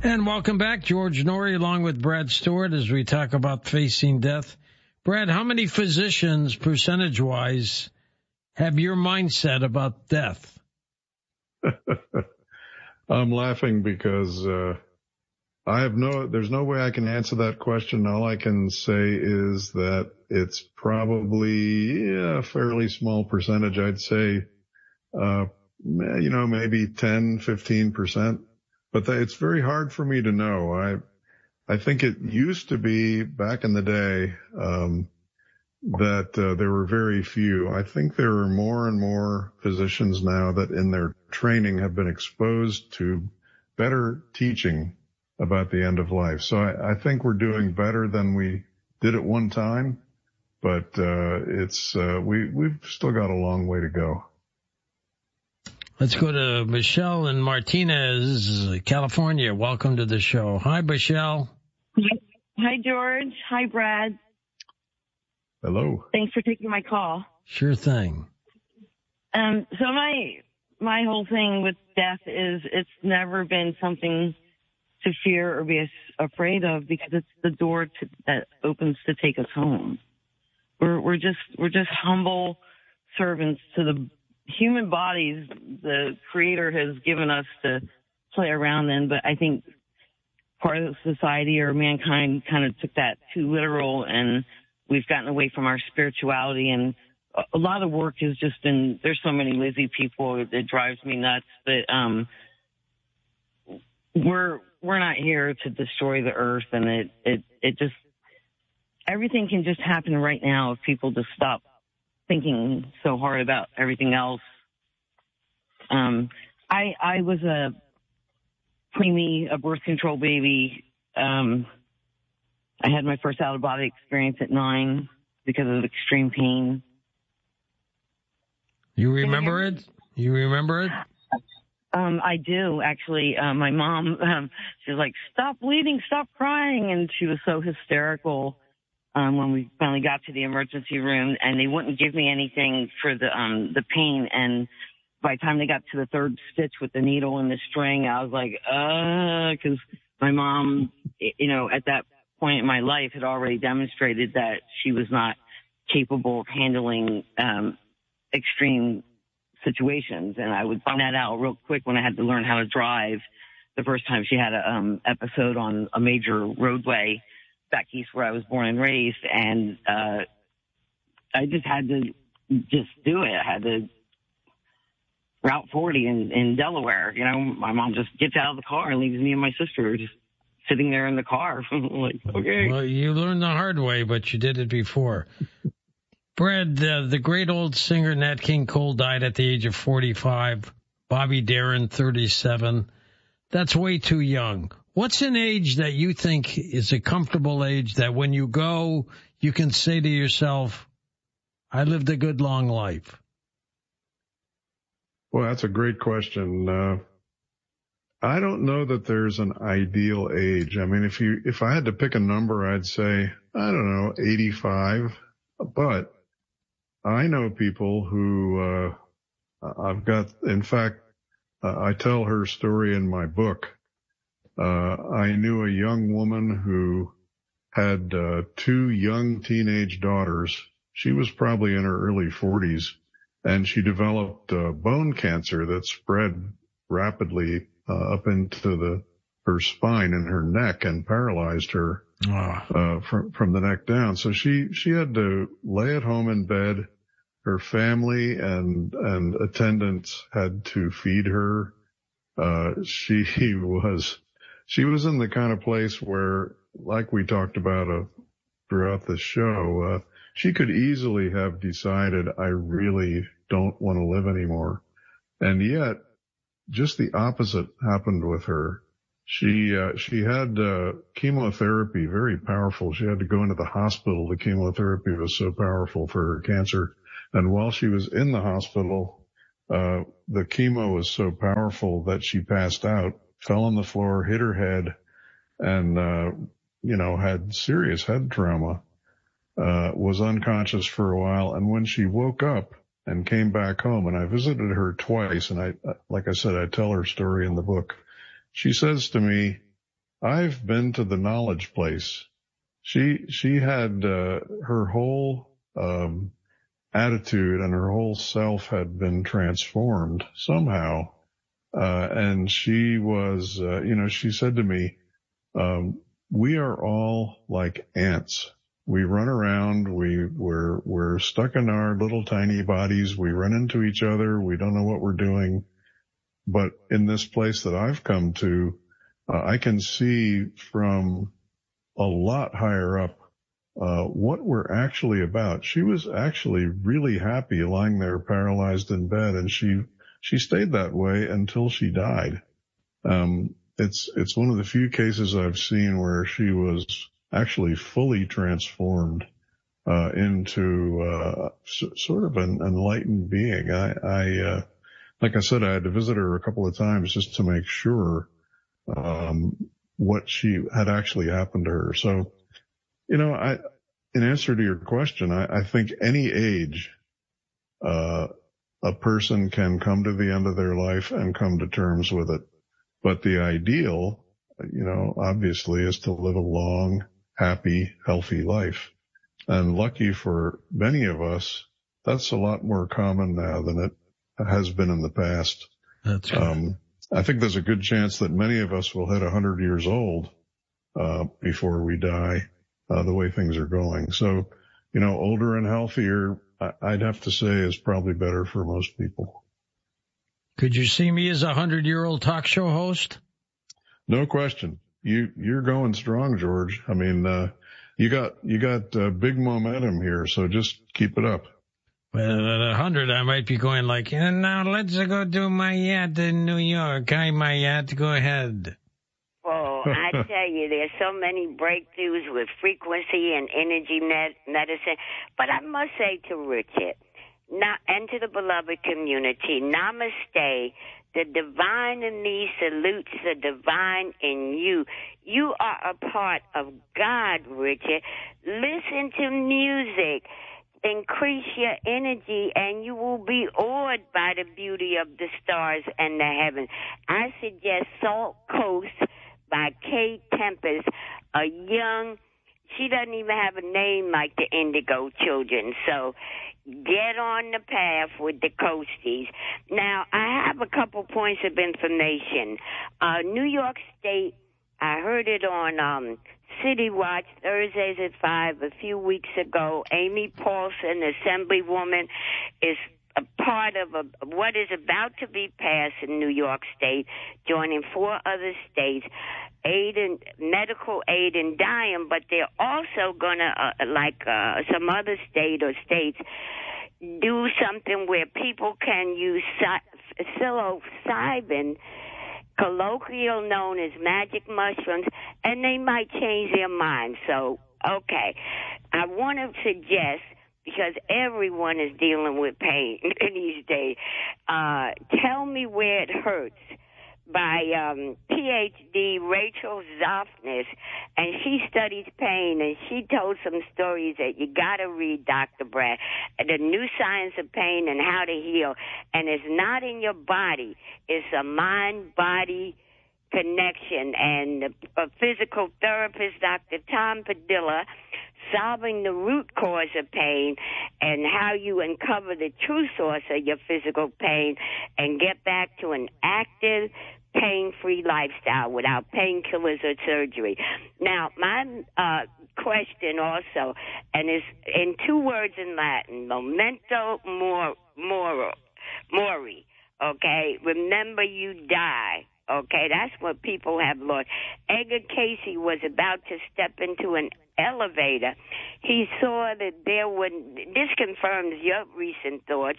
And welcome back, George Noory, along with Brad Stewart, as we talk about facing death. Brad, how many physicians, percentage-wise, have your mindset about death? I'm laughing because there's no way I can answer that question. All I can say is that it's probably a fairly small percentage. I'd say, maybe 10, 15%. But it's very hard for me to know. I think it used to be back in the day that there were very few. I think there are more and more physicians now that in their training have been exposed to better teaching about the end of life. So I think we're doing better than we did at one time, but we've still got a long way to go. Let's go to Michelle in Martinez, California. Welcome to the show. Hi, Michelle. Hi, George. Hi, Brad. Hello. Thanks for taking my call. Sure thing. So my whole thing with death is it's never been something to fear or be afraid of, because it's the door that opens to take us home. We're just humble servants to the human bodies the Creator has given us to play around in. But I think part of society or mankind kind of took that too literal, and we've gotten away from our spirituality. And a lot of work has just been, there's so many lazy people, it drives me nuts. But we're not here to destroy the earth, and it just, everything can just happen right now if people just stop thinking so hard about everything else. I was a preemie, a birth control baby. I had my first out-of-body experience at 9 because of extreme pain. You remember it? You remember it? I do, actually. My mom, she was like, "Stop bleeding, stop crying." And she was so hysterical when we finally got to the emergency room, and they wouldn't give me anything for the pain. And by the time they got to the third stitch with the needle and the string, I was like, because my mom, at that point in my life had already demonstrated that she was not capable of handling extreme situations. And I would find that out real quick when I had to learn how to drive the first time she had a episode on a major roadway back east where I was born and raised. And I just had to just do it. I had to Route 40 in Delaware. My mom just gets out of the car and leaves me and my sister just sitting there in the car. Like, okay. Well, you learned the hard way, but you did it before. Brad, the great old singer Nat King Cole died at the age of 45. Bobby Darin, 37. That's way too young. What's an age that you think is a comfortable age that when you go, you can say to yourself, I lived a good long life? Well, that's a great question. I don't know that there's an ideal age. I mean, if I had to pick a number, I'd say, I don't know, 85. But I know people who I tell her story in my book. I knew a young woman who had 2 young teenage daughters. She was probably in her early 40s, and she developed bone cancer that spread rapidly up into her spine and her neck and paralyzed her from the neck down. So she had to lay at home in bed. Her family and attendants had to feed her. She was in the kind of place where, like we talked about throughout the show, she could easily have decided, I really don't want to live anymore. And yet, just the opposite happened with her. She had chemotherapy, very powerful. She had to go into the hospital. The chemotherapy was so powerful for her cancer. And while she was in the hospital, the chemo was so powerful that she passed out, fell on the floor, hit her head, and, had serious head trauma, was unconscious for a while. And when she woke up and came back home, and I visited her twice, and like I said, I tell her story in the book. She says to me, I've been to the knowledge place. She had, her whole, attitude and her whole self had been transformed somehow. And she was, she said to me, we are all like ants. We run around. We're stuck in our little tiny bodies. We run into each other. We don't know what we're doing. But in this place that I've come to, I can see from a lot higher up, what we're actually about. She was actually really happy lying there paralyzed in bed, and she stayed that way until she died. It's one of the few cases I've seen where she was actually fully transformed, into, sort of an enlightened being. Like I said, I had to visit her a couple of times just to make sure, what she had actually happened to her. So, in answer to your question, I think any age, a person can come to the end of their life and come to terms with it. But the ideal, obviously is to live a long, happy, healthy life. And lucky for many of us, that's a lot more common now than it has been in the past. That's right. I think there's a good chance that many of us will hit 100 years old, before we die, the way things are going. So, older and healthier, I'd have to say is probably better for most people. Could you see me as a 100-year-old talk show host? No question. You're going strong, George. I mean, you got big momentum here, so just keep it up. Well, at 100, I might be going like, and now let's go do my yacht in New York. Hi, my yacht. Go ahead. Well, I tell you, there's so many breakthroughs with frequency and energy medicine. But I must say to Richard, and to the beloved community, namaste. The divine in me salutes the divine in you. You are a part of God, Richard. Listen to music. Increase your energy, and you will be awed by the beauty of the stars and the heavens. I suggest Salt Coast by Kay Tempest, she doesn't even have a name like the Indigo Children, so get on the path with the Coasties. Now, I have a couple points of information. New York State, I heard it on City Watch Thursdays at 5 a few weeks ago. Amy Paulson, Assemblywoman, is a part of what is about to be passed in New York State, joining 4 other states, medical aid in dying, but they're also going to, some other state or states, do something where people can use psilocybin, colloquial known as magic mushrooms, and they might change their mind. So, okay, I want to suggest, because everyone is dealing with pain these days, Tell Me Where It Hurts by PhD Rachel Zoffness, and she studies pain, and she told some stories that you got to read, Dr. Brad, The New Science of Pain and How to Heal. And it's not in your body. It's a mind-body connection. And a physical therapist, Dr. Tom Padilla, solving the root cause of pain and how you uncover the true source of your physical pain and get back to an active, pain-free lifestyle without painkillers or surgery. Now, my question also, and it's in 2 words in Latin, memento mori, okay? Remember you die. Okay, that's what people have lost. Edgar Casey was about to step into an elevator. He saw that this confirms your recent thoughts,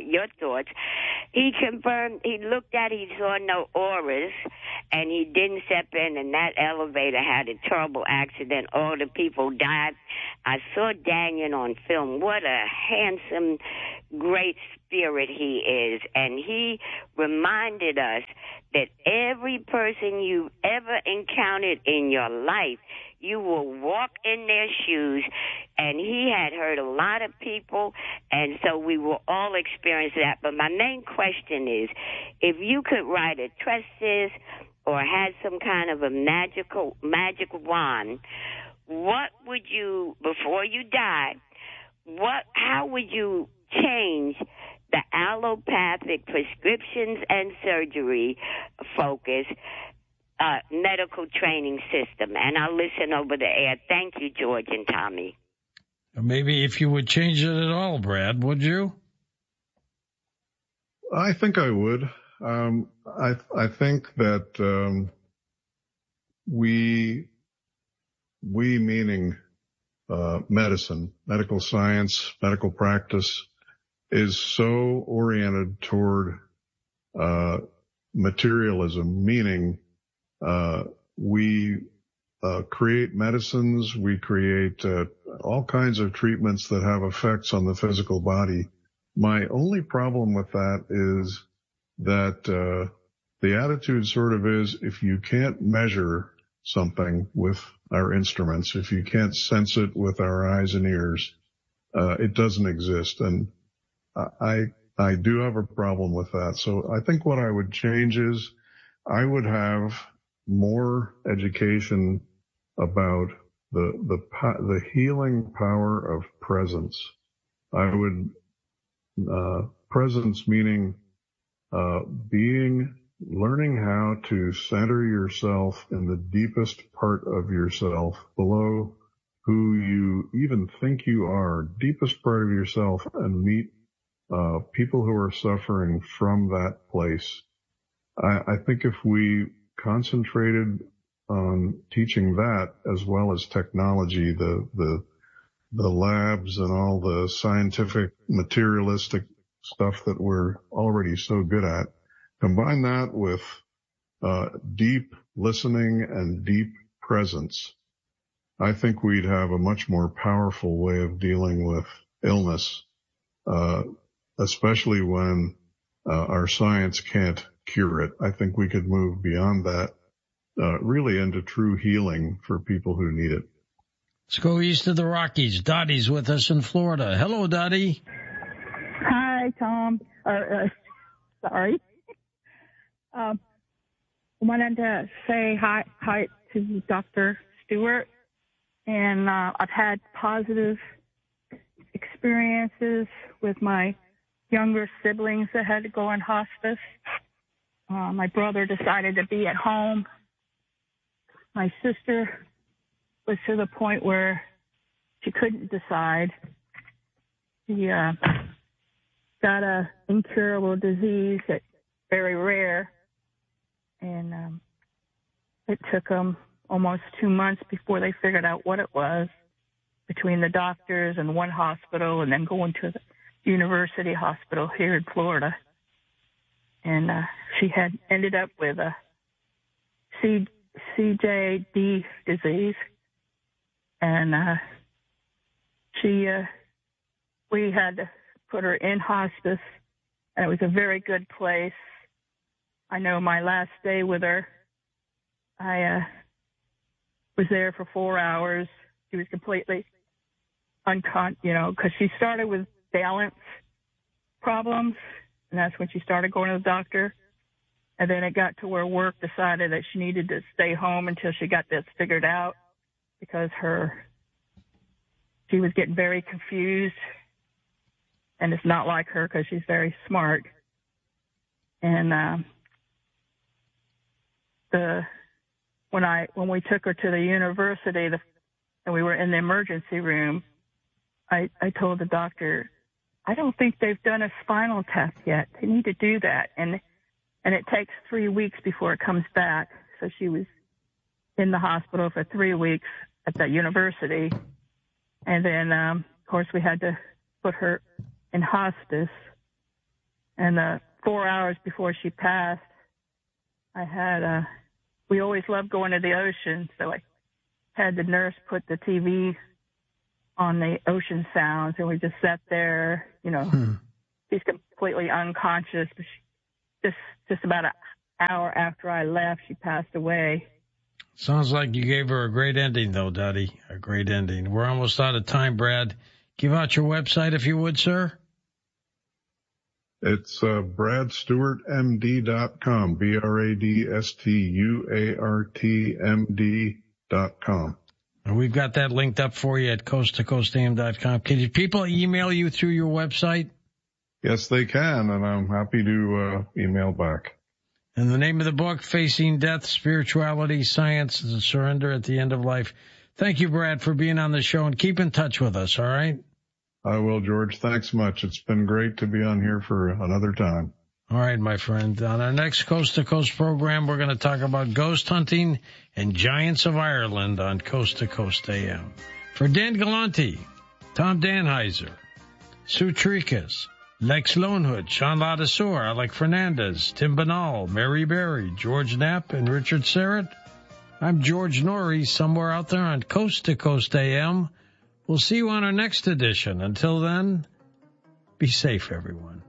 He saw no auras, and he didn't step in, and that elevator had a terrible accident. All the people died. I saw Daniel on film. What a handsome, great spirit he is, and he reminded us that every person you've ever encountered in your life, you will walk in their shoes, and he had hurt a lot of people, and so we will all experience that. But my main question is, if you could write a treatise or had some kind of a magic wand, what would you, before you die, how would you change the allopathic prescriptions and surgery focus medical training system? And I'll listen over the air. Thank you, George and Tommy. Maybe if you would change it at all, Brad, would you? I think I would. I think that we meaning medicine, medical science, medical practice, is so oriented toward materialism, meaning we create medicines, we create all kinds of treatments that have effects on the physical body. My only problem with that is that the attitude sort of is, if you can't measure something with our instruments, if you can't sense it with our eyes and ears, it doesn't exist. And I do have a problem with that. So I think what I would change is I would have more education about the healing power of presence. I would, presence meaning, learning how to center yourself in the deepest part of yourself, below who you even think you are, deepest part of yourself, and meet people who are suffering from that place. I think if we concentrated on teaching that, as well as technology, the labs and all the scientific materialistic stuff that we're already so good at, combine that with deep listening and deep presence, I think we'd have a much more powerful way of dealing with illness, especially when our science can't cure it. I think we could move beyond that, really into true healing for people who need it. Let's go east of the Rockies. Dottie's with us in Florida. Hello, Dottie. Hi, Tom. Sorry. Wanted to say hi to Dr. Stewart. And I've had positive experiences with my younger siblings that had to go on hospice. My brother decided to be at home. My sister was to the point where she couldn't decide. She got a incurable disease that's very rare, and it took them almost 2 months before they figured out what it was, between the doctors and one hospital and then going to the University Hospital here in Florida. And she had ended up with a CJD disease. And we had to put her in hospice, and it was a very good place. I know my last day with her, I was there for 4 hours. She was completely because she started with balance problems, and that's when she started going to the doctor. And then it got to where work decided that she needed to stay home until she got this figured out, because she was getting very confused, and it's not like her because she's very smart. And when we took her to the university, and we were in the emergency room, I told the doctor, I don't think they've done a spinal tap yet. They need to do that. And it takes 3 weeks before it comes back. So she was in the hospital for 3 weeks at the university. And then, of course, we had to put her in hospice. And 4 hours before she passed, we always loved going to the ocean. So I had the nurse put the TV on the ocean sounds, and we just sat there, She's completely unconscious. Just about an hour after I left, she passed away. Sounds like you gave her a great ending, though, Dottie. A great ending. We're almost out of time, Brad. Give out your website if you would, sir. It's BradStewartMD.com, BradStuartMD.com. And we've got that linked up for you at coasttocoastam.com. Can people email you through your website? Yes, they can, and I'm happy to email back. And the name of the book, Facing Death, Spirituality, Science, and Surrender at the End of Life. Thank you, Brad, for being on the show, and keep in touch with us, all right? I will, George. Thanks much. It's been great to be on here for another time. All right, my friend. On our next Coast to Coast program, we're going to talk about ghost hunting and Giants of Ireland on Coast to Coast AM. For Dan Galante, Tom Danheiser, Sue Trikas, Lex Lonehood, Sean Ladasur, Alec Fernandez, Tim Banal, Mary Berry, George Knapp, and Richard Serrett, I'm George Norrie, somewhere out there on Coast to Coast AM. We'll see you on our next edition. Until then, be safe, everyone.